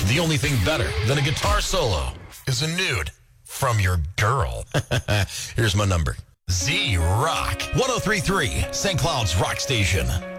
The only thing better than a guitar solo is a nude from your girl. Here's my number. Z-Rock. 103.3, St. Cloud's Rock Station.